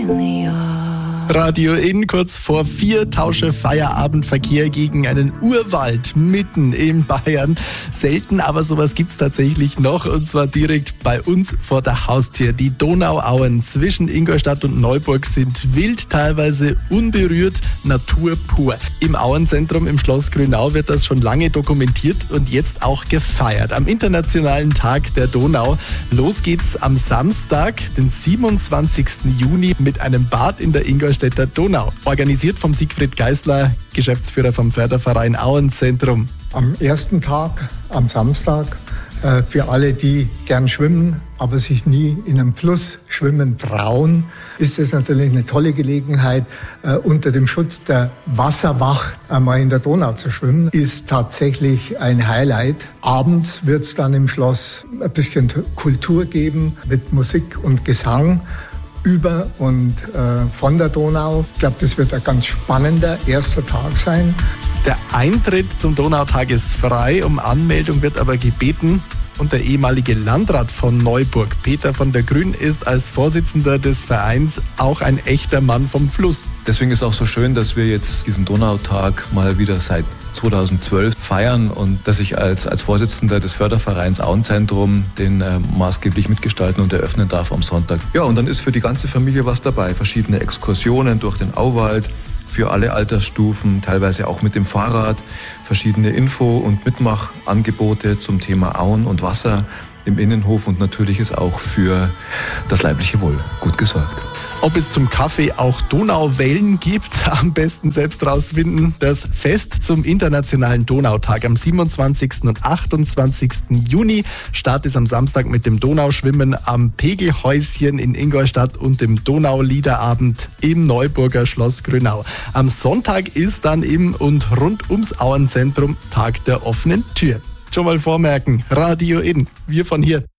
in the yard. Radio in, kurz vor 4, tausche Feierabendverkehr gegen einen Urwald mitten in Bayern. Selten, aber sowas gibt's tatsächlich noch, und zwar direkt bei uns vor der Haustür. Die Donauauen zwischen Ingolstadt und Neuburg sind wild, teilweise unberührt, Natur pur. Im Auenzentrum im Schloss Grünau wird das schon lange dokumentiert und jetzt auch gefeiert. Am Internationalen Tag der Donau. Los geht's am Samstag, den 27. Juni, mit einem Bad in der Ingolstädter Donau. Organisiert vom Siegfried Geisler, Geschäftsführer vom Förderverein Auenzentrum. Am ersten Tag, am Samstag, für alle, die gern schwimmen, aber sich nie in einem Fluss schwimmen trauen, ist es natürlich eine tolle Gelegenheit, unter dem Schutz der Wasserwacht einmal in der Donau zu schwimmen. Ist tatsächlich ein Highlight. Abends wird es dann im Schloss ein bisschen Kultur geben mit Musik und Gesang über und von der Donau. Ich glaube, das wird ein ganz spannender erster Tag sein. Der Eintritt zum Donautag ist frei, um Anmeldung wird aber gebeten. Und der ehemalige Landrat von Neuburg, Peter von der Grün, ist als Vorsitzender des Vereins auch ein echter Mann vom Fluss. Deswegen ist auch so schön, dass wir jetzt diesen Donautag mal wieder seit 2012 feiern und dass ich als Vorsitzender des Fördervereins Auenzentrum den maßgeblich mitgestalten und eröffnen darf am Sonntag. Ja, und dann ist für die ganze Familie was dabei. Verschiedene Exkursionen durch den Auwald, für alle Altersstufen, teilweise auch mit dem Fahrrad, verschiedene Info- und Mitmachangebote zum Thema Auen und Wasser im Innenhof, und natürlich ist auch für das leibliche Wohl gut gesorgt. Ob es zum Kaffee auch Donauwellen gibt, am besten selbst rausfinden. Das Fest zum Internationalen Donautag am 27. und 28. Juni. Start ist am Samstag mit dem Donauschwimmen am Pegelhäuschen in Ingolstadt und dem Donauliederabend im Neuburger Schloss Grünau. Am Sonntag ist dann im und rund ums Auenzentrum Tag der offenen Tür. Schon mal vormerken, Radio in, wir von hier.